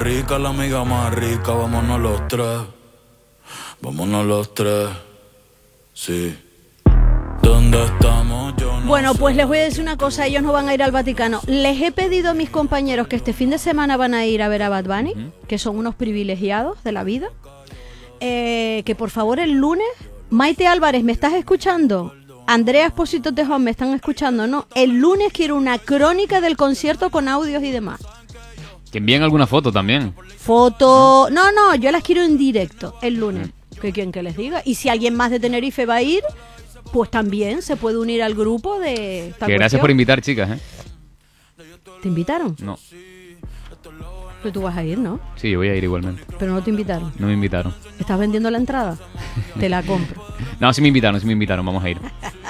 rica, la amiga más rica. Vámonos los tres. Vámonos los tres. Sí. ¿Dónde estamos? Yo no Bueno, sé. pues les voy a decir una cosa, ellos no van a ir al Vaticano. Les he pedido a mis compañeros que este fin de semana van a ir a ver a Bad Bunny, que son unos privilegiados de la vida. Que por favor el lunes, Maite Álvarez, ¿me estás escuchando? Andrea Espósito Tejón, ¿me están escuchando? No, el lunes quiero una crónica del concierto con audios y demás. Que envíen alguna foto también. Foto... No, yo las quiero en directo el lunes. ¿Qué quieren que les diga? Y si alguien más de Tenerife va a ir, pues también se puede unir al grupo de esta Que gracias cuestión. por invitar, chicas, ¿eh? ¿Te invitaron? No. Pero tú vas a ir, ¿no? Sí, yo voy a ir igualmente. Pero no te invitaron. No me invitaron. ¿Estás vendiendo la entrada? Te la compro. No, sí me invitaron, vamos a ir.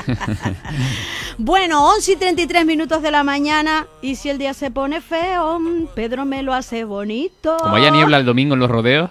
Bueno, 11:33 de la mañana. Y si el día se pone feo, Pedro me lo hace bonito. Como haya niebla el domingo en los rodeos,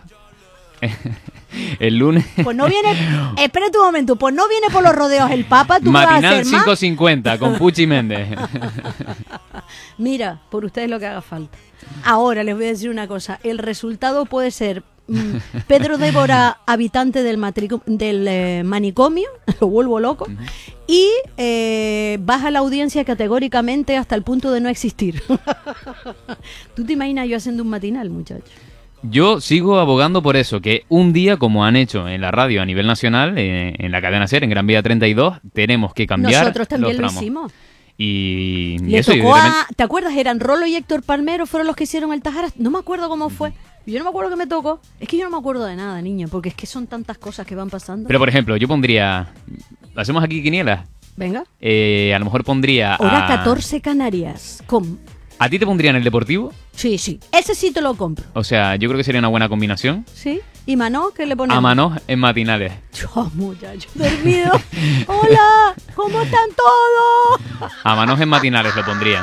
el lunes... Pues no viene... Espérate un momento. Pues no viene por los rodeos el Papa. Tú vas a Matinal hacer más. 5:50 con Puchi Méndez. Mira, por ustedes lo que haga falta. Ahora les voy a decir una cosa. El resultado puede ser Pedro Débora, habitante del manicomio, lo vuelvo loco, y baja la audiencia categóricamente hasta el punto de no existir. ¿Tú te imaginas yo haciendo un matinal, muchacho? Yo sigo abogando por eso, que un día, como han hecho en la radio a nivel nacional, en la cadena SER, en Gran Vía 32, tenemos que cambiar Nosotros también los lo tramos. hicimos. Y Le eso, y tocó de repente- ¿te acuerdas? Eran Rolo y Héctor Palmero, fueron los que hicieron el Tajara. No me acuerdo cómo fue. Yo no me acuerdo qué me tocó. Es que yo no me acuerdo de nada, niño, porque es que son tantas cosas que van pasando. Pero, por ejemplo, yo pondría... ¿Hacemos aquí quinielas? Venga. A lo mejor pondría... Hora a... 14 Canarias. ¿A ti te pondría en el Deportivo? Sí, sí. Ese sí te lo compro. O sea, yo creo que sería una buena combinación. ¿Sí? ¿Y Manó? ¿Qué le ponemos? A manos en matinales. Oh, muchacho, dormido. Hola, ¿cómo están todos? A manos en matinales lo pondría.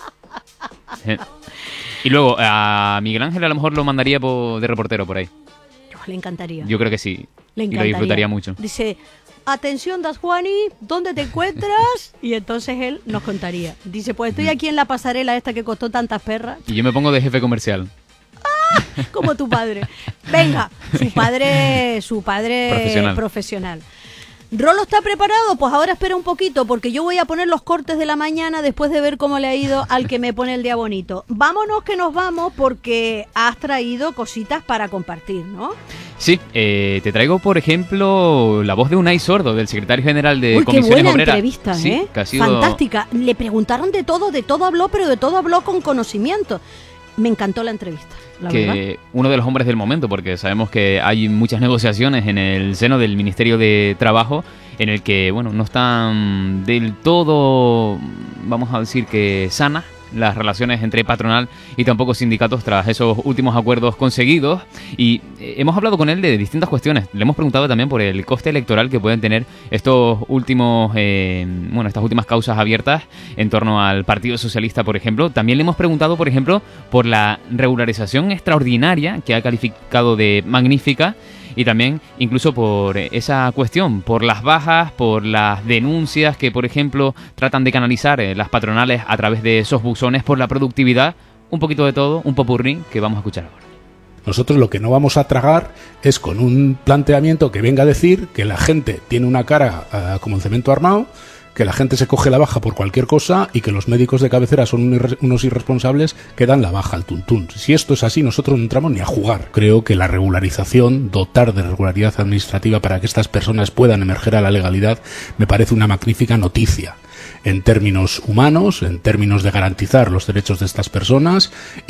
Y luego, a Miguel Ángel a lo mejor lo mandaría de reportero por ahí. Le encantaría. Yo creo que sí. Le Y lo encantaría. disfrutaría mucho. Dice, atención, Das Juani, ¿dónde te encuentras? Y entonces él nos contaría. Dice, pues estoy aquí en la pasarela esta que costó tantas perras, Y yo me pongo de jefe comercial. como tu padre. Venga, su padre profesional. ¿Rolo está preparado? Pues ahora espera un poquito, porque yo voy a poner los cortes de la mañana después de ver cómo le ha ido al que me pone el día bonito. Vámonos que nos vamos, porque has traído cositas para compartir, ¿no? Sí, te traigo, por ejemplo, la voz de Unai Sordo, del secretario general de Uy, qué Comisiones buena Obreras. entrevista, Sí, ¿eh? que ha sido... Fantástica. Le preguntaron de todo habló, pero de todo habló con conocimiento. Me encantó la entrevista, la verdad. Que uno de los hombres del momento, porque sabemos que hay muchas negociaciones en el seno del Ministerio de Trabajo en el que, bueno, no están del todo, vamos a decir que sanas las relaciones entre patronal y tampoco sindicatos tras esos últimos acuerdos conseguidos, y hemos hablado con él de distintas cuestiones. Le hemos preguntado también por el coste electoral que pueden tener estos últimos estas últimas causas abiertas en torno al Partido Socialista, por ejemplo. También le hemos preguntado, por ejemplo, por la regularización extraordinaria, que ha calificado de magnífica, y también incluso por esa cuestión, por las bajas, por las denuncias que, por ejemplo, tratan de canalizar las patronales a través de esos buzones, por la productividad, un poquito de todo, un popurrí que vamos a escuchar ahora. Nosotros lo que no vamos a tragar es con un planteamiento que venga a decir que la gente tiene una cara como un cemento armado, que la gente se coge la baja por cualquier cosa y que los médicos de cabecera son unos irresponsables que dan la baja al tuntún. Si esto es así, nosotros no entramos ni a jugar. Creo que la regularización, dotar de regularidad administrativa para que estas personas puedan emerger a la legalidad, me parece una magnífica noticia en términos humanos, en términos de garantizar los derechos de estas personas